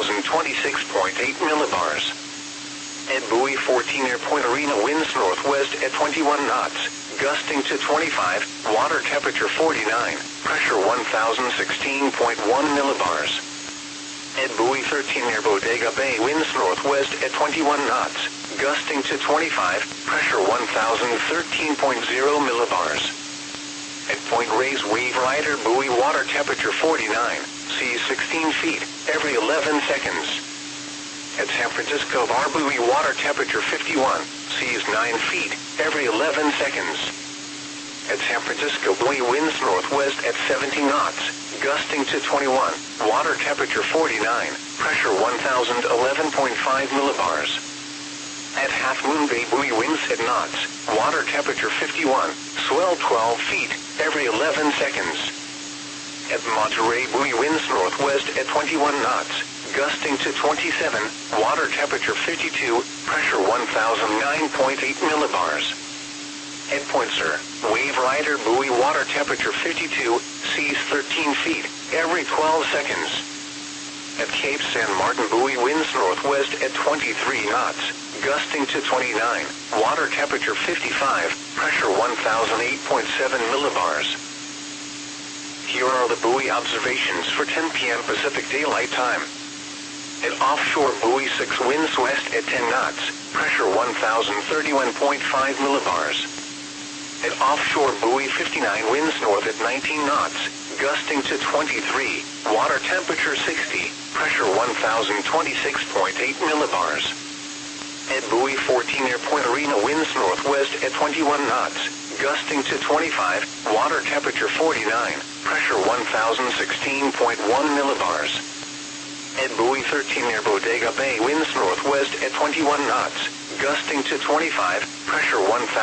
1,026.8 millibars. At buoy 14 near Point Arena, winds northwest at 21 knots, gusting to 25, water temperature 49, pressure 1,016.1 millibars. At buoy 13 near Bodega Bay, winds northwest at 21 knots, gusting to 25, pressure 1,013.0 millibars. At Point Reyes Wave Rider buoy, water temperature 49, seas 16 feet, every 11 seconds. At San Francisco Bar buoy, water temperature 51, seas 9 feet, every 11 seconds. At San Francisco buoy, winds northwest at 70 knots, gusting to 21, water temperature 49, pressure 1,011.5 millibars. At Half Moon Bay buoy, winds at knots, water temperature 51, swell 12 feet, every 11 seconds. At Monterey buoy, winds northwest at 21 knots, gusting to 27, water temperature 52, pressure 1,009.8 millibars. At Point Sur, Wave Rider buoy, water temperature 52, seas 13 feet, every 12 seconds. At Cape San Martin buoy, winds northwest at 23 knots, gusting to 29, water temperature 55, pressure 1,008.7 millibars. Here are the buoy observations for 10 p.m. Pacific Daylight Time. At offshore buoy 6, winds west at 10 knots, pressure 1,031.5 millibars. At offshore buoy 59, winds north at 19 knots, gusting to 23, water temperature 60, pressure 1,026.8 millibars. At buoy 14 near Point Arena, winds northwest at 21 knots, gusting to 25, water temperature 49, pressure 1,016.1 millibars. At buoy 13 near Bodega Bay, winds northwest at 21 knots, gusting to 25, pressure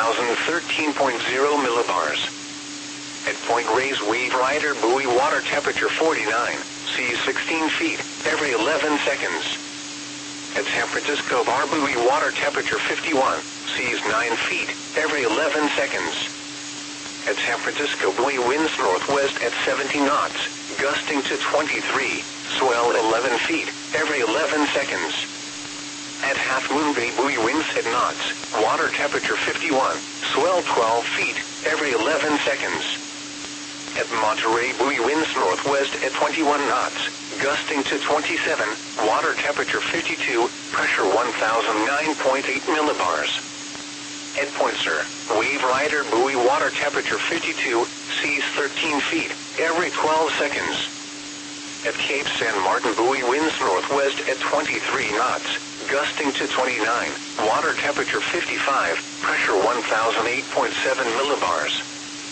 1,013.0 millibars. At Point Reyes Wave Rider buoy, water temperature 49, seas 16 feet, every 11 seconds. At San Francisco Bar buoy, water temperature 51, seas 9 feet, every 11 seconds. At San Francisco buoy, winds northwest at 70 knots, gusting to 23, swell 11 feet, every 11 seconds. At Half Moon Bay buoy, winds at knots, water temperature 51, swell 12 feet, every 11 seconds. At Monterey buoy, winds northwest at 21 knots, gusting to 27, water temperature 52, pressure 1,009.8 millibars. At Point Sur, Wave Rider buoy, water temperature 52, seas 13 feet, every 12 seconds. At Cape San Martin buoy, winds northwest at 23 knots, gusting to 29, water temperature 55, pressure 1,008.7 millibars.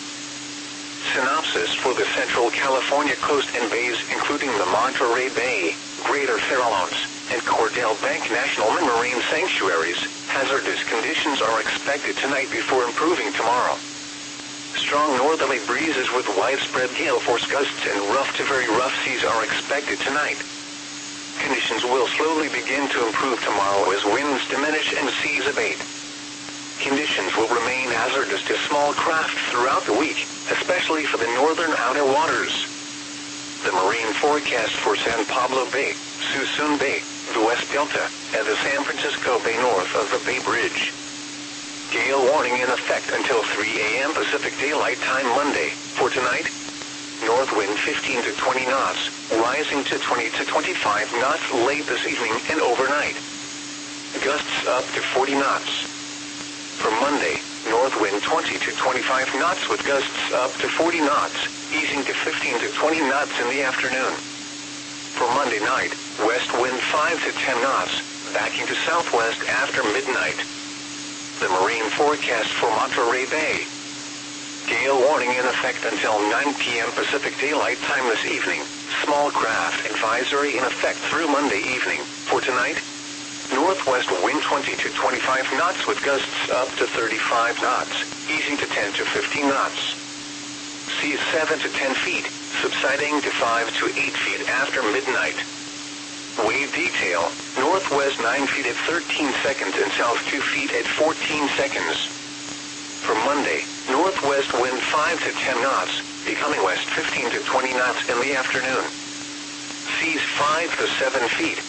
Synopsis for the Central California coast and bays, including the Monterey Bay, Greater Farallones, and Cordell Bank National Marine Sanctuaries. Hazardous conditions are expected tonight before improving tomorrow. Strong northerly breezes with widespread gale force gusts and rough to very rough seas are expected tonight. Conditions will slowly begin to improve tomorrow as winds diminish and seas abate. Conditions will remain hazardous to small craft throughout the week, especially for the northern outer waters. The marine forecast for San Pablo Bay, Suisun Bay, the West Delta, and the San Francisco Bay north of the Bay Bridge. Gale warning in effect until 3 a.m. Pacific Daylight Time Monday. For tonight, north wind 15 to 20 knots, rising to 20 to 25 knots late this evening and overnight. Gusts up to 40 knots. For Monday, north wind 20 to 25 knots with gusts up to 40 knots, easing to 15 to 20 knots in the afternoon. For Monday night, west wind 5 to 10 knots, backing to southwest after midnight. The marine forecast for Monterey Bay. Gale warning in effect until 9 p.m. Pacific Daylight Time this evening. Small craft advisory in effect through Monday evening. For tonight, northwest wind 20 to 25 knots with gusts up to 35 knots, easing to 10 to 15 knots. Seas 7 to 10 feet, subsiding to 5 to 8 feet after midnight. Wave detail, northwest 9 feet at 13 seconds and south 2 feet at 14 seconds. For Monday, northwest wind 5 to 10 knots, becoming west 15 to 20 knots in the afternoon. Seas 5 to 7 feet,